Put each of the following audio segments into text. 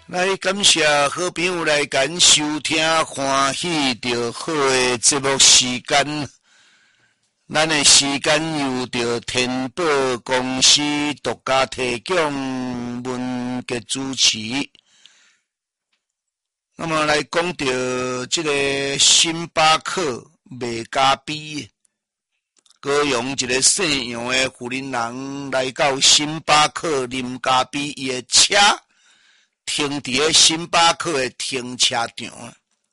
来感谢好朋友来咱收听欢喜着好的节目时间，咱的时间由着天宝公司独家提供，文杰主持。那么来讲到这个星巴克卖咖啡，高雄一个姓杨的富人人来到星巴克啉咖啡，伊的车停伫咧星巴克的停车场，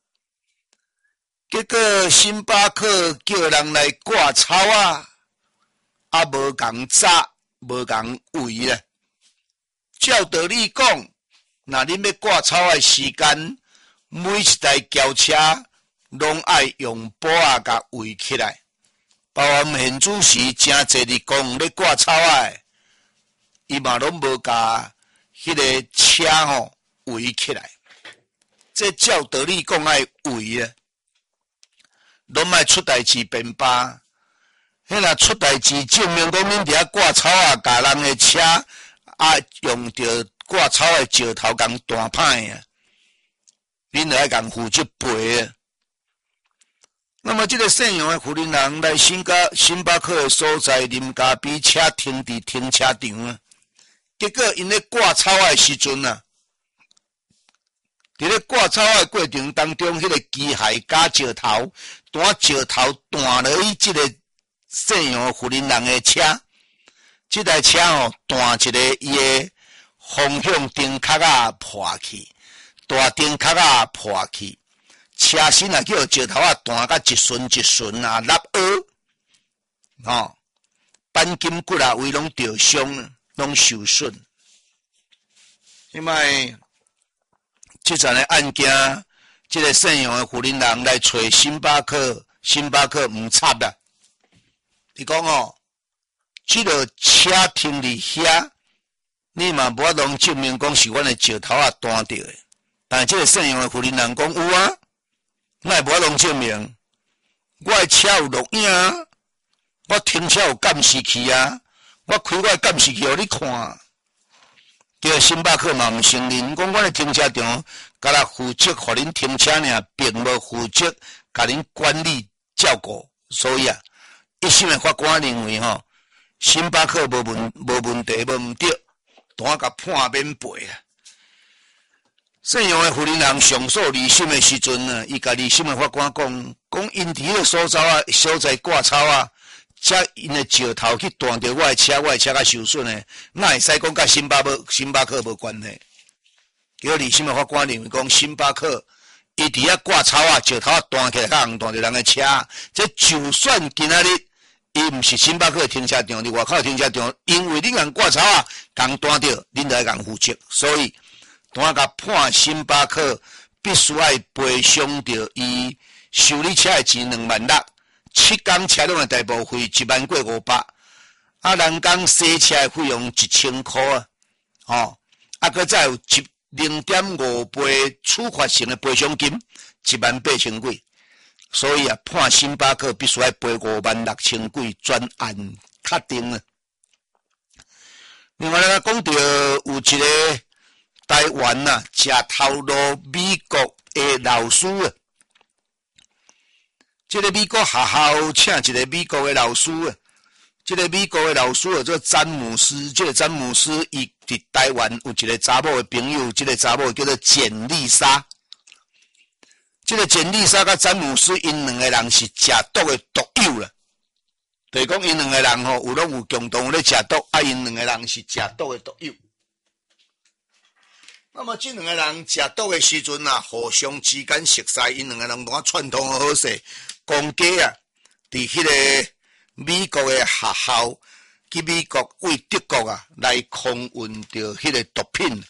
结果星巴克叫人来挂草无共扎，无共围咧。照道理讲，若恁要挂草的时间，每一台轿车拢爱用布甲围起来。包含现主时真侪伫讲咧挂草伊嘛拢无甲迄个车围起来，这照道理讲爱围啊，拢莫出代志便罢。迄若出代志，证明讲恁伫遐挂草甲人的车用着挂草的石头共弹歹恁就爱共负责赔啊。那么这个姓杨的富人人来星巴克的所在啉咖啡，车停伫停车场结果因咧挂草的时阵伫咧挂草的过程当中，迄个机械加石头弹落去这个姓杨的富人人的车，这台车弹一个伊的方向灯壳破去，大灯壳破去，车身叫石头弹甲一顺落钣金骨位拢着伤，拢受损。因为这场的案件，这个姓杨的富人人来找星巴克唔插啦。伊讲这个车停伫遐，你嘛无法通证明讲是阮的石头弹着的。但是这个姓杨的富人人讲有啊，那无法通证明。我的车有录影我停车有监视器我开我的监视器互你看。这个星巴克嘛毋承认，讲阮的停车场甲咱负责互恁停车尔，并无负责甲恁管理照顾，所以一审的法官认为星巴克无问题，无毋对，单甲判免赔姓杨的富人人上诉二审的时阵伊甲二审的法官讲因伫迄个所在挂草则因的石头去弹着我的车甲受损的，哪会使讲甲星巴克无关系？结果二审的法官认为讲星巴克伊伫遐挂草石头弹起来，甲红弹着人的车，这就算今仔日伊毋是星巴克的停车场，伫外口停车场，因为恁共挂草共弹着，恁就要共负责，所以单甲判星巴克必须要赔偿着伊修理车的钱26000，7天车辆的代步费1万过500，人工洗车的费用1000块搁再有0.5倍处罚性的赔偿金18000几，所以判星巴克必须要赔56000几，专案确定了。另外咱讲到有一个台湾食头路美国的老师这个美国学校请一个美国的老师这个美国的老师做詹姆斯，这个詹姆斯伊伫台湾有一个查某的朋友，这个查某叫做简丽莎。这个简丽莎甲詹姆斯因两个人是食毒的毒友啦，就是讲因两个人有拢有共同咧食毒，因两个人是食毒的毒友。那么这两个人食毒的时阵互相之间熟悉，因两个人拢串通好势，公家伫迄个美国的学校去美国为德国来空运着迄个毒品。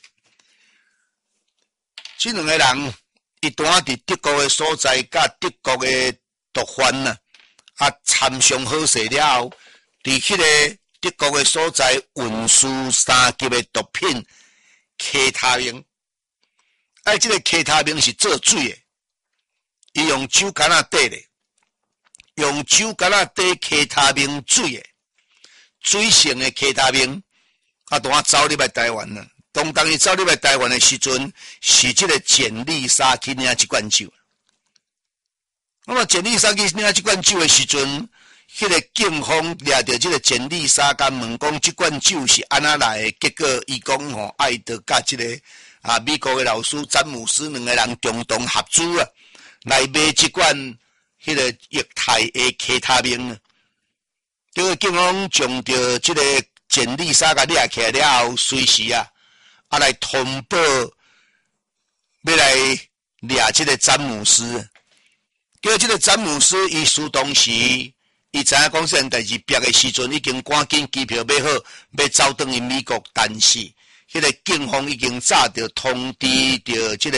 这两个人一旦伫德国的所在，甲德国的毒贩参详好势了后，伫迄个德国的所在运输3级的毒品K 他命，这个 K 他命是做水的，伊用酒干底咧，用酒干底 K 他命水的，水性的 K 他命，当走入来台湾当伊走入来台湾的时阵，是这个简丽莎去领这罐酒。那么简丽莎去领这罐酒的时阵，迄个警方掠到这个简丽莎，甲问讲这罐酒是安怎来的？结果伊讲吼，爱得甲这个美国的老师詹姆斯两个人共同合资啊，来买这罐迄个液态的K他命啊。结果警方将着这个简丽莎甲掠起来了后，随时来通报，要来掠这个詹姆斯。结果这个詹姆斯伊输当时，伊知影讲这件代志逼的时阵，已经赶紧机票买好，要走转去美国，但是迄个警方已经早着通知着这个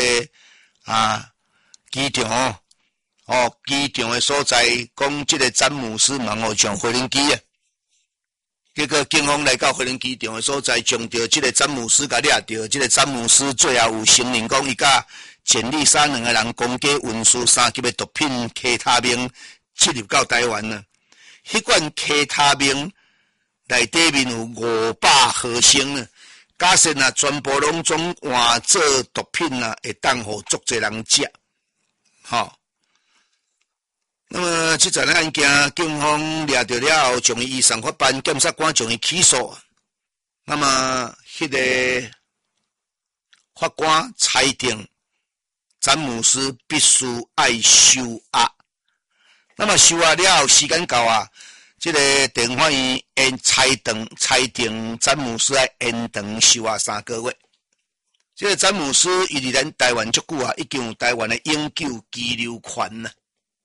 机场机场的所在，讲这个詹姆斯忙互上飞轮机啊。结果警方来到飞轮机场的所在，将着这个詹姆斯甲掠着，这个詹姆斯最后有承认讲伊甲简丽莎两个人公家运输3级的毒品K他命进入到台湾了。迄罐K他命内底面有500毫升呢，假设全部拢总换做毒品会当互足侪人食，那么这桩案件，警方掠到了后，将伊移送法办，检察官将伊起诉。那么迄个法官裁定，詹姆斯必须爱收押。那么收押了后，时间到这个电法院裁定詹姆斯要延长收押3个月。这个詹姆斯伊伫咱台湾足久已经有台湾的永久居留权了。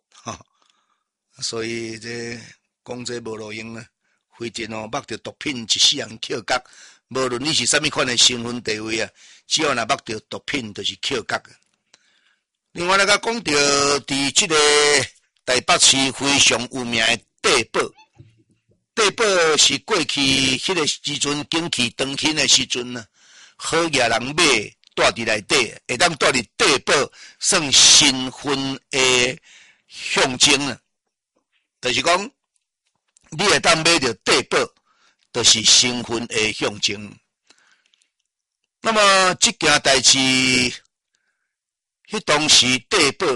所以这讲这无路用啊，非但摸着毒品一世人扣角，无论你是啥物款的身份地位只要摸着毒品就是扣角。另外讲到伫这个台北市非常有名的地堡，地堡是过去迄个时阵景气当起的时阵好野人买带伫内底，会当带伫地堡，算身份的象征就是讲，你会当买到地堡，就是身份的象征。那么这件代志，迄当时地堡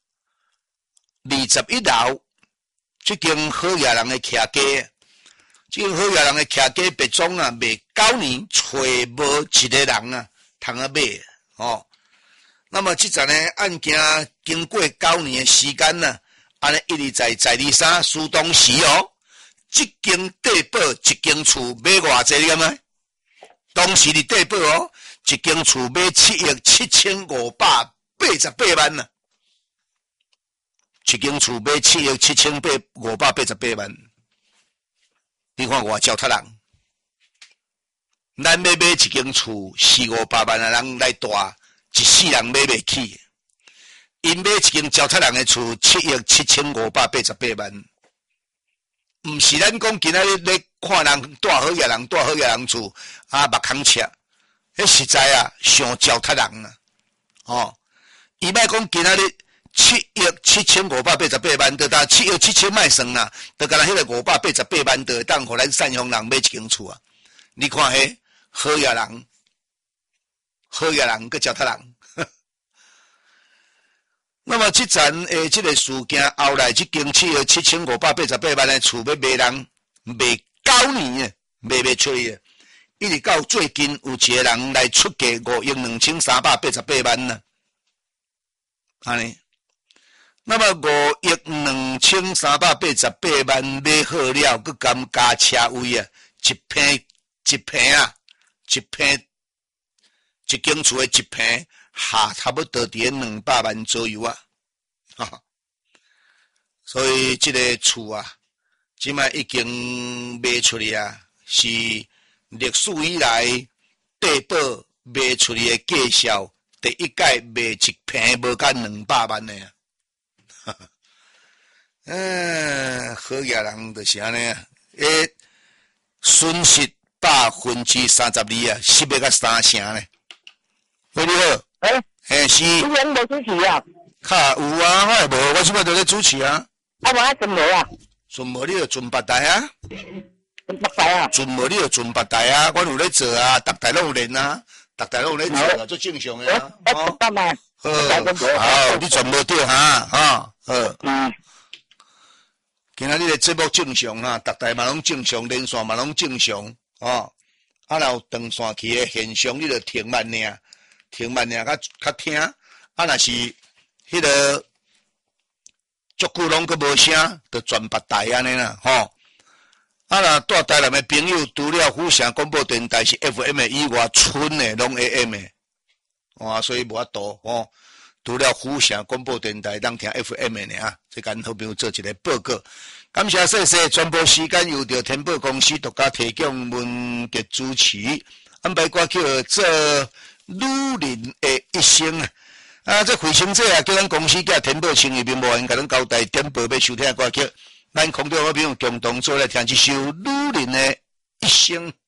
21楼，这间好野人的徛家，这间好野人的徛家别庄卖9年，找无一个人通买那么这桩案件经过9年的时间安尼一直在2、3苏当时这间地堡一间厝买偌济你敢吗？当时的地堡一间厝买77588万一间厝买77588万，你看偌糟蹋人。咱要买一间厝4、5、8万的人来住，一世人买袂起。因买一间糟蹋人的厝77588万，毋是咱讲今仔日咧看人住好野人厝目孔赤，迄实在伤糟蹋人伊莫讲今仔日77588万，就当77000卖算啦，就干那迄个588万，就当互咱善良人买一间厝你看迄好野人个糟蹋人。那么这桩这个事件后来，这间77588万的厝要卖人，卖9年卖出去一直到最近有一个人来出价52388万安尼。那么52388万买好了，佮甘加车位一平一间厝的一平。差不多伫200万左右所以这个厝即摆已经卖出去是历史以来地堡卖出去的价销第一届卖一平无甲200万的好野人就是安尼损失32%失要甲3成呢。喂，你好。是。 主持人无主持有我也无，我即摆都咧主持我准无准无你就准别台准别台准无你就准别台阮有咧做逐台拢有练逐台拢咧做啦，做正常诶啊。 我爸妈， 好，你全无对哈，好。 嗯。 今仔日的节目正常啦，逐台嘛拢正常，连线嘛拢正常，啊，若有断线去的现象，你着停慢尔，较听。若是迄个足久拢佫无声，着转别台安尼啦，吼。若住台南的朋友，除了虎城广播电台是 FM 以外，村的拢 AM 的，所以无法度，除了虎城广播电台当听 FM 的啊，这跟好朋友做一个报告。感谢谢谢，传播时间由着天宝公司独家提供，文杰主持，安排歌曲做女人的一生啊！这回声者啊，叫咱公司叫天宝生意面无人甲咱交代点播要收听的歌曲，咱空中好朋友共同做来听一首女人的一生。